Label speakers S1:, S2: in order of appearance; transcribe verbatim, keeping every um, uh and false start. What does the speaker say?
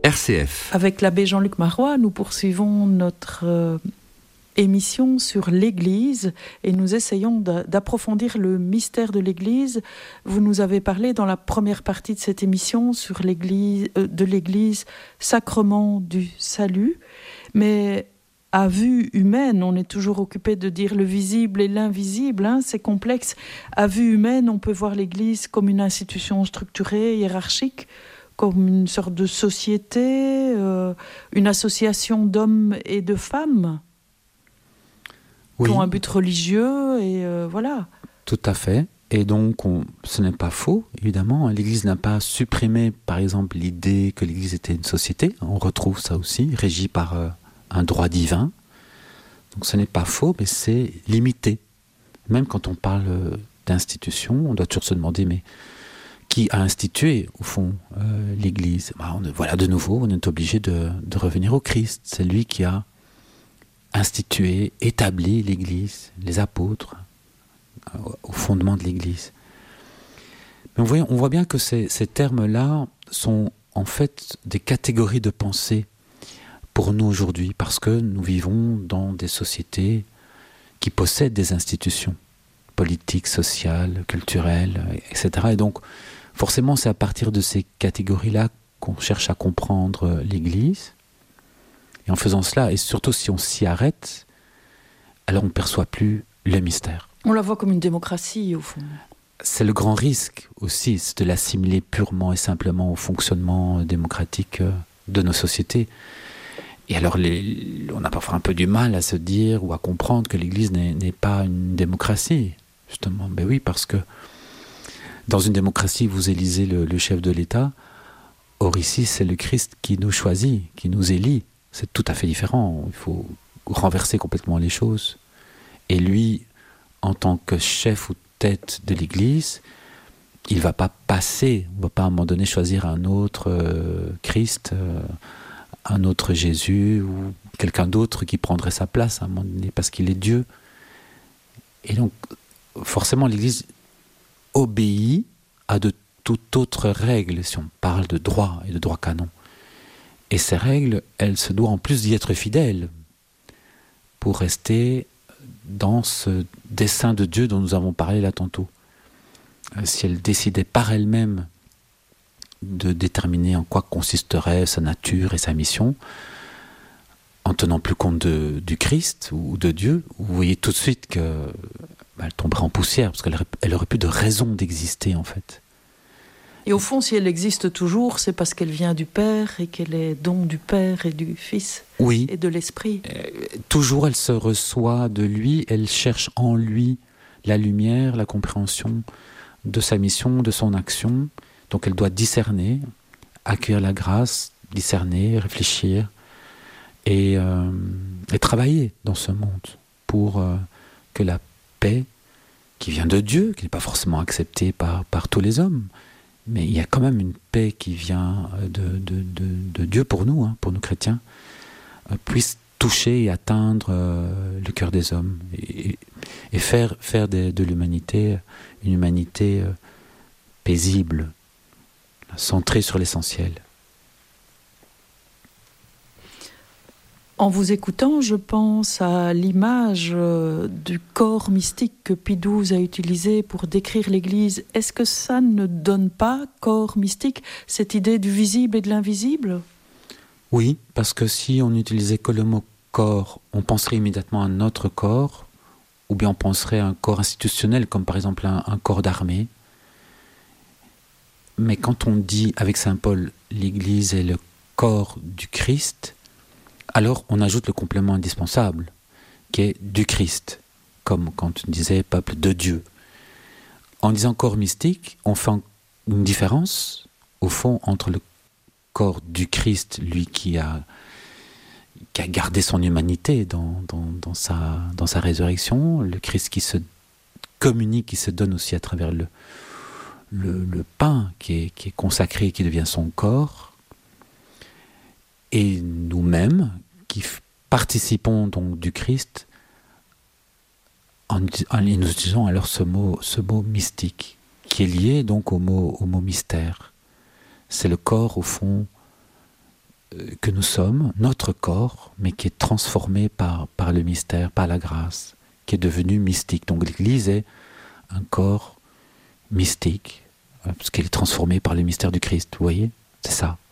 S1: R C F.
S2: Avec l'abbé Jean-Luc Marois, nous poursuivons notre euh, émission sur l'Église et nous essayons d'a- d'approfondir le mystère de l'Église. Vous nous avez parlé dans la première partie de cette émission sur l'Église, euh, de l'Église, sacrement du salut, mais à vue humaine, on est toujours occupé de dire le visible et l'invisible, hein, c'est complexe. À vue humaine, on peut voir l'Église comme une institution structurée, hiérarchique, comme une sorte de société, euh, une association d'hommes et de femmes
S1: Oui,
S2: qui ont un but religieux, et euh, voilà.
S1: tout à fait. Et donc, on, ce n'est pas faux, évidemment. L'Église n'a pas supprimé, par exemple, l'idée que l'Église était une société. On retrouve ça aussi, régie par euh, un droit divin. Donc ce n'est pas faux, mais c'est limité. Même quand on parle euh, d'institution, on doit toujours se demander, mais qui a institué, au fond, euh, l'Église? Bah, on, Voilà, de nouveau, on est obligé de, de revenir au Christ. C'est lui qui a institué, établi l'Église, les apôtres, euh, au fondement de l'Église. Mais on voit, on voit bien que ces, ces termes-là sont en fait des catégories de pensée pour nous aujourd'hui, parce que nous vivons dans des sociétés qui possèdent des institutions politiques, sociales, culturelles, et cetera. Et donc, forcément, c'est à partir de ces catégories-là qu'on cherche à comprendre l'Église. Et en faisant cela, et surtout si on s'y arrête, alors on ne perçoit plus le mystère.
S2: On la voit comme une démocratie, au fond.
S1: C'est le grand risque aussi, c'est de l'assimiler purement et simplement au fonctionnement démocratique de nos sociétés. Et alors, les, on a parfois un peu du mal à se dire ou à comprendre que l'Église n'est, n'est pas une démocratie, justement. Ben oui, parce que dans une démocratie, vous élisez le, le chef de l'État. Or ici, c'est le Christ qui nous choisit, qui nous élit. C'est tout à fait différent. Il faut renverser complètement les choses. Et lui, en tant que chef ou tête de l'Église, il ne va pas passer, on ne va pas à un moment donné choisir un autre euh, Christ, euh, un autre Jésus ou quelqu'un d'autre qui prendrait sa place à un moment donné parce qu'il est Dieu. Et donc, forcément, l'Église obéit à de toute autre règle si on parle de droit et de droit canon. Et ces règles, elle se doit en plus d'y être fidèle pour rester dans ce dessein de Dieu dont nous avons parlé là tantôt. Si elle décidait par elle-même de déterminer en quoi consisterait sa nature et sa mission, en tenant plus compte de, du Christ ou de Dieu, vous voyez tout de suite qu'elle bah, tomberait en poussière, parce qu'elle aurait, elle aurait plus de raison d'exister, en fait.
S2: Et au fond, si elle existe toujours, c'est parce qu'elle vient du Père et qu'elle est don du Père et du Fils
S1: Oui.
S2: et de l'Esprit.
S1: Euh, toujours, elle se reçoit de lui, elle cherche en lui la lumière, la compréhension de sa mission, de son action. Donc elle doit discerner, accueillir la grâce, discerner, réfléchir et, euh, et travailler dans ce monde pour euh, que la paix qui vient de Dieu, qui n'est pas forcément acceptée par, par tous les hommes, mais il y a quand même une paix qui vient de, de, de, de Dieu pour nous, hein, pour nous chrétiens, euh, puisse toucher et atteindre euh, le cœur des hommes et, et faire, faire de, de l'humanité une humanité euh, paisible, centrée sur l'essentiel.
S2: En vous écoutant, je pense à l'image euh, du corps mystique que Pie douze a utilisé pour décrire l'Église. Est-ce que ça ne donne pas, corps mystique, cette idée du visible et de l'invisible ?
S1: Oui, parce que si on n'utilisait que le mot corps, on penserait immédiatement à notre corps, ou bien on penserait à un corps institutionnel, comme par exemple un, un corps d'armée. Mais quand on dit avec saint Paul, l'Église est le corps du Christ, alors on ajoute le complément indispensable, qui est du Christ, comme quand on disait peuple de Dieu. En disant corps mystique, on fait une différence, au fond, entre le corps du Christ, lui qui a, qui a gardé son humanité dans, dans, dans, sa, dans sa résurrection, le Christ qui se communique, qui se donne aussi à travers le, le, le pain qui est, qui est consacré, qui devient son corps, et nous-mêmes qui f- participons donc du Christ en, en nous utilisant alors ce mot, ce mot mystique, qui est lié donc au mot, au mot mystère. C'est le corps, au fond, que nous sommes, notre corps, mais qui est transformé par, par le mystère, par la grâce, qui est devenu mystique. Donc l'Église est un corps mystique, parce qu'elle est transformée par le mystère du Christ, vous voyez ? C'est ça.